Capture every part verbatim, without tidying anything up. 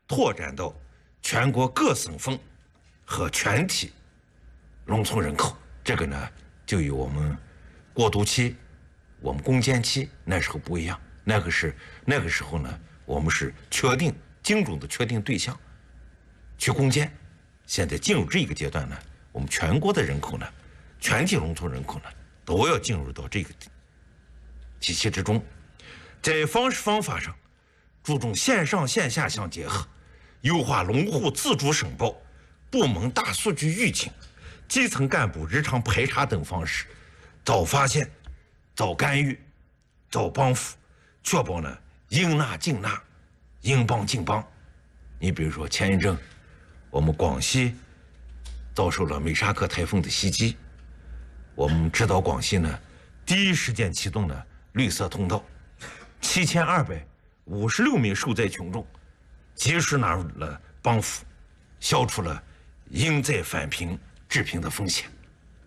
拓展到全国各省份和全体农村人口。这个呢，就与我们过渡期、我们攻坚期那时候不一样。那个是那个时候呢，我们是确定精准的确定对象去攻坚。现在进入这个阶段呢，我们全国的人口呢，全体农村人口呢，都要进入到这个体系之中。在方式方法上，注重线上线下相结合，优化农户自主申报、部门大数据预警、基层干部日常排查等方式，早发现、早干预、早帮扶，确保呢应纳尽纳、应帮尽帮。你比如说前一阵，我们广西遭受了美沙克台风的袭击，我们指导广西呢，第一时间启动了绿色通道，七千二百五十六名受灾群众及时纳入了帮扶，消除了因灾返贫致贫的风险。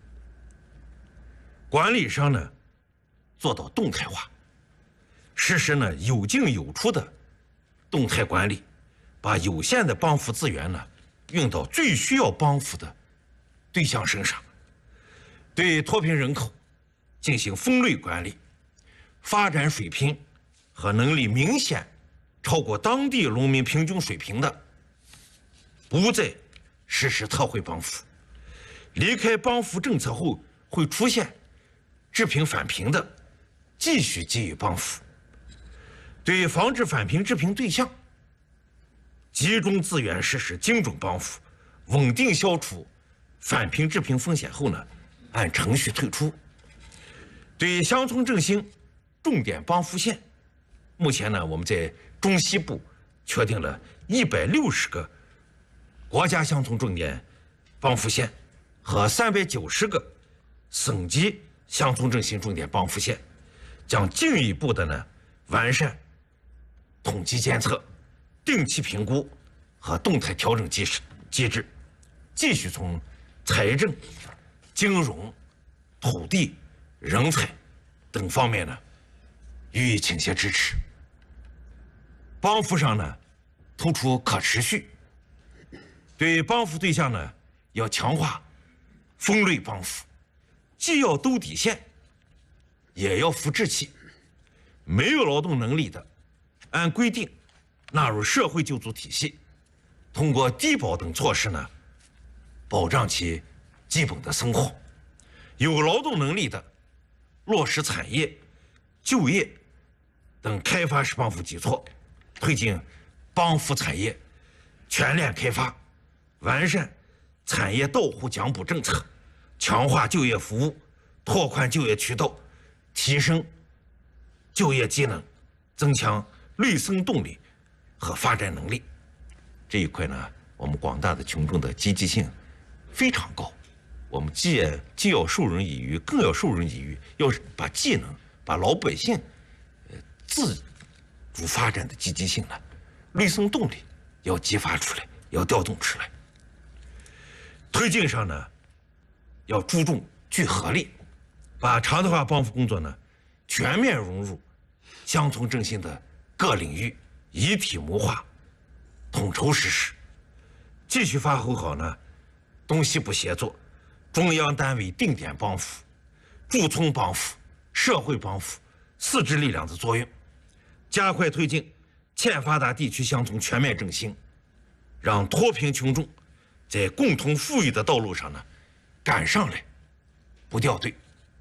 管理上呢，做到动态化，实施呢有进有出的动态管理，把有限的帮扶资源呢用到最需要帮扶的对象身上，对脱贫人口进行分类管理，发展水平和能力明显超过当地农民平均水平的，不再实施特惠帮扶；离开帮扶政策后会出现致贫返贫的，继续给予帮扶。对防止返贫致贫对象，集中资源实施精准帮扶，稳定消除返贫致贫风险后呢，按程序退出。对乡村振兴重点帮扶县，目前呢，我们在中西部确定了一百六十个国家乡村重点帮扶县和三百九十个省级乡村振兴重点帮扶县，将进一步的呢完善统计监测、定期评估和动态调整机制机制，继续从财政、金融、土地、人才等方面呢予以倾斜支持。帮扶上呢，突出可持续，对帮扶对象呢要强化分类帮扶，既要兜底线，也要扶志气。没有劳动能力的，按规定纳入社会救助体系，通过低保等措施呢，保障其基本的生活。有劳动能力的，落实产业、就业等开发式帮扶举措，推进帮扶产业全链开发，完善产业到户奖补政策，强化就业服务，拓宽就业渠道，提升就业技能，增强内生动力和发展能力。这一块呢，我们广大的群众的积极性非常高。我们既既要授人以渔，更要授人以渔，要把技能、把老百姓呃自主发展的积极性呢，内生动力要激发出来，要调动出来。推进上呢，要注重聚合力，把常态化帮扶工作呢全面融入乡村振兴的各领域，一体谋划，统筹实施，继续发挥好呢东西部协作、中央单位定点帮扶、驻村帮扶、社会帮扶四支力量的作用，加快推进欠发达地区乡村全面振兴，让脱贫群众在共同富裕的道路上呢赶上来，不掉队。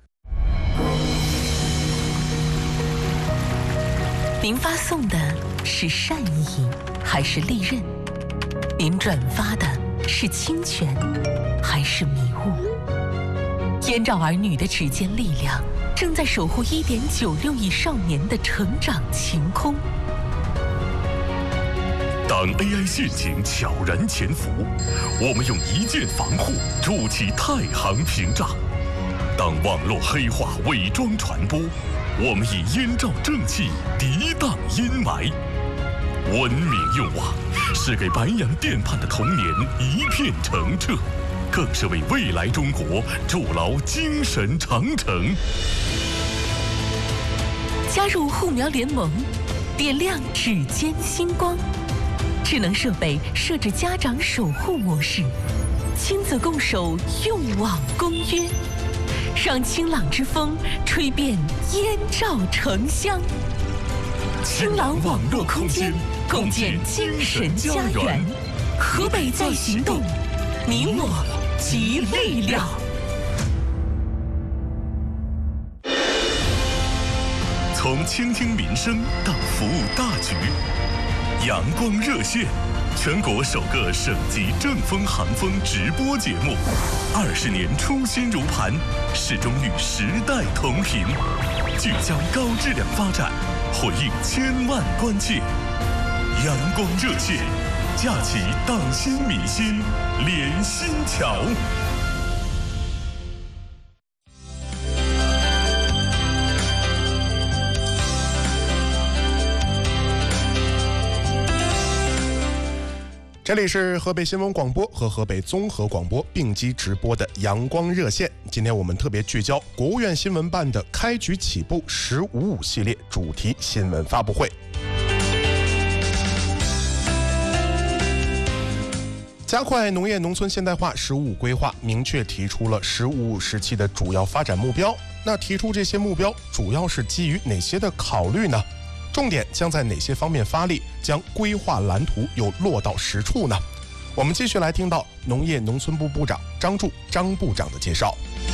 您发送的是善意还是利刃？您转发的是侵权还是迷雾？燕赵儿女的指尖力量正在守护一点九六亿少年的成长晴空。 当 A I 陷阱悄然潜伏，我们用一键防护筑起太行屏障；当网络黑化伪装传播，我们以燕赵正气涤荡阴霾。文明用网是给白洋淀畔的童年一片澄澈，更是为未来中国筑牢精神长城。 加入护苗联盟，点亮指尖星光， 智能设备设置家长守护模式，亲子共守用网公约，让清朗之风吹遍燕赵城乡。清朗网络空间，共建精神家园。河北在行动，你我集力量。 从倾听民生到服务大局，阳光热线，全国首个省级正风寒风直播节目，二十年初心如磐，始终与时代同频，聚焦高质量发展，回应千万关切。阳光热线，架起党心民心连心桥。 这里是河北新闻广播和河北综合广播并机直播的阳光热线。今天我们特别聚焦国务院新闻办的开局起步十五五系列主题新闻发布会。加快农业农村现代化十五五规划明确提出了十五五时期的主要发展目标。那提出这些目标主要是基于哪些的考虑呢？重点将在哪些方面发力，将规划蓝图又落到实处呢？我们继续来听到农业农村部部长张柱张部长的介绍。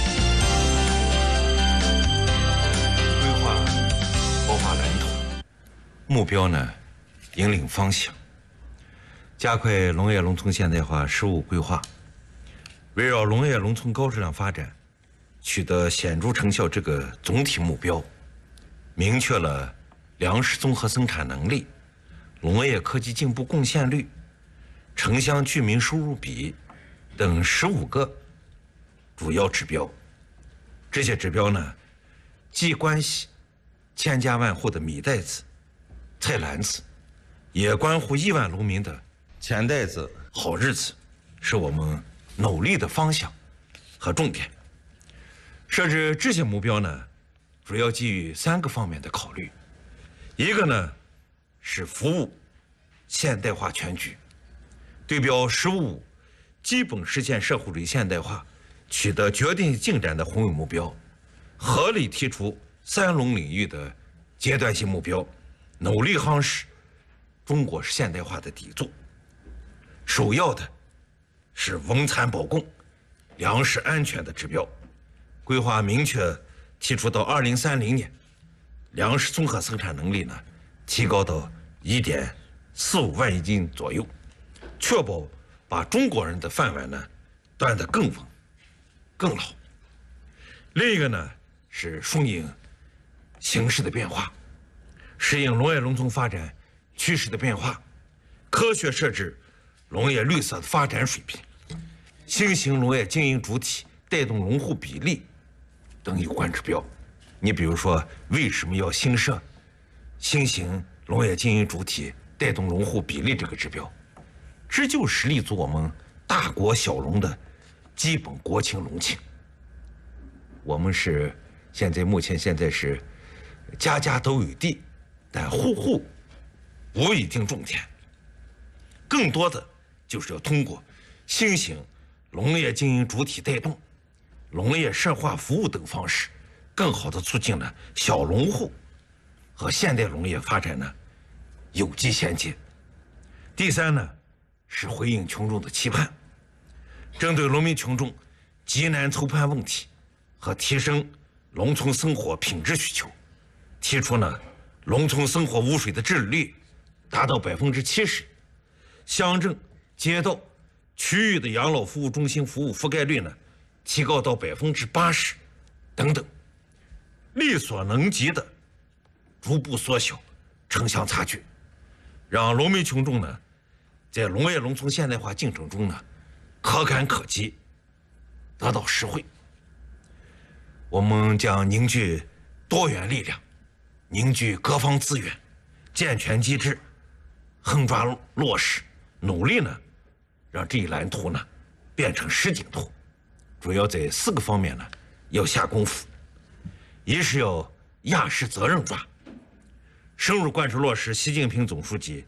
规划包划蓝图，目标呢引领方向，加快农业农村现代化十五规划，围绕农业农村高质量发展取得显著成效这个总体目标，明确了粮食综合生产能力、农业科技进步贡献率、城乡居民收入比等十五个主要指标。这些指标呢，既关系千家万户的米袋子、菜篮子，也关乎亿万农民的钱袋子、好日子，是我们努力的方向和重点。设置这些目标呢，主要基于三个方面的考虑。一个呢是服务现代化全局，对标十五五基本实现社会主义现代化取得决定性进展的宏伟目标，合理提出三农领域的阶段性目标，努力夯实中国式现代化的底座。首要的是稳产保供、粮食安全的指标，规划明确提出到二零三零年。粮食综合生产能力呢，提高到一点四五万亿斤左右，确保把中国人的饭碗呢端得更稳、更牢。另一个呢是顺应形势的变化，适应农业农村发展趋势的变化，科学设置农业绿色的发展水平，新型农业经营主体带动农户比例等有关指标。你比如说，为什么要新设新型农业经营主体带动农户比例这个指标？这就是立足我们大国小农的基本国情农情。我们是现在目前现在是家家都有地，但户户不一定种田。更多的就是要通过新型农业经营主体带动、农业社化服务等方式，更好地促进了小农户和现代农业发展呢有机衔接。第三呢是回应群众的期盼，针对农民群众急难愁盼问题和提升农村生活品质需求，提出呢农村生活污水的治理率达到百分之七十，乡镇、街道、区域的养老服务中心服务覆盖率呢提高到百分之八十等等。力所能及的逐步缩小城乡差距，让农民群众呢在农业农村现代化进程中呢可感可及，得到实惠。我们将凝聚多元力量，凝聚各方资源，健全机制，横抓落实，努力呢让这一蓝图呢变成实景图。主要在四个方面呢要下功夫。一是要压实责任抓，深入贯彻落实习近平总书记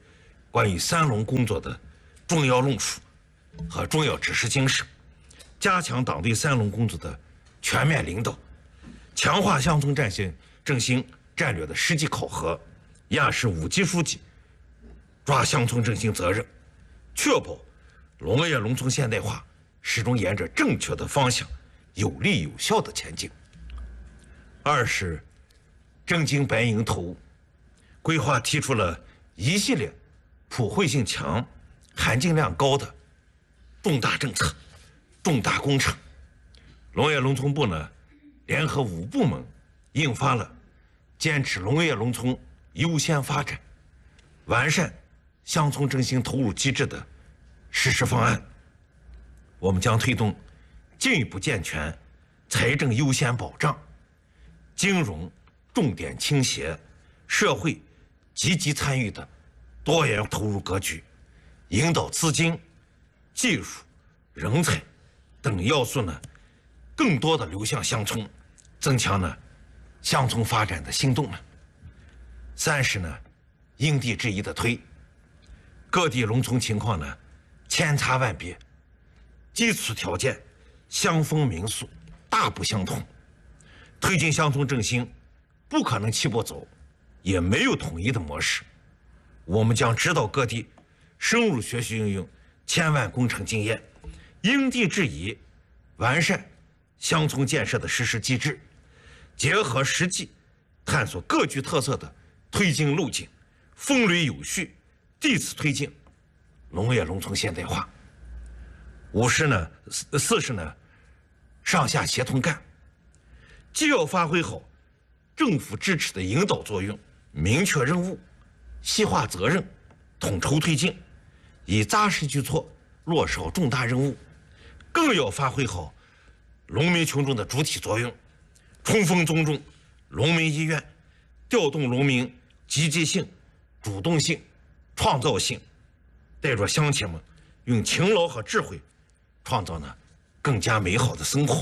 关于三农工作的重要论述和重要指示精神，加强党对三农工作的全面领导，强化乡村振兴振兴战略的实际考核，压实五级书记抓乡村振兴责任，确保农业农村现代化始终沿着正确的方向有力有效的前进。二是正经白迎头，规划提出了一系列普惠性强、含金量高的重大政策、重大工程。农业农村部呢，联合五部门印发了坚持农业农村优先发展、完善乡村振兴投入机制的实施方案。我们将推动进一步健全财政优先保障、金融重点倾斜、社会积极参与的多元投入格局，引导资金、技术、人才等要素呢，更多的流向乡村，增强呢乡村发展的新动能。三是呢，因地制宜的推，各地农村情况呢千差万别，基础条件乡风民俗大不相同，推进乡村振兴不可能齐步走，也没有统一的模式。我们将指导各地深入学习运用千万工程经验，因地制宜完善乡村建设的实施机制，结合实际探索各具特色的推进路径，风雷有序地次推进农业农村现代化。五是呢，四是呢，上下协同干，既要发挥好政府支持的引导作用，明确任务，细化责任，统筹推进，以扎实举措落实好重大任务，更要发挥好农民群众的主体作用，充分尊重农民意愿，调动农民积极性、主动性、创造性，带着乡亲们用勤劳和智慧创造呢更加美好的生活。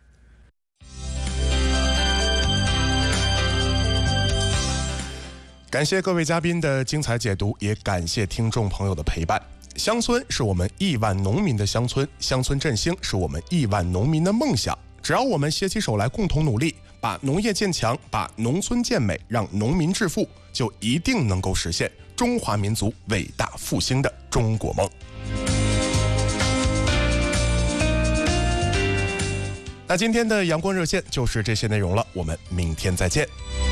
感谢各位嘉宾的精彩解读，也感谢听众朋友的陪伴。乡村是我们亿万农民的乡村，乡村振兴是我们亿万农民的梦想。只要我们携起手来，共同努力，把农业建强，把农村建美，让农民致富，就一定能够实现中华民族伟大复兴的中国梦。那今天的阳光热线就是这些内容了，我们明天再见。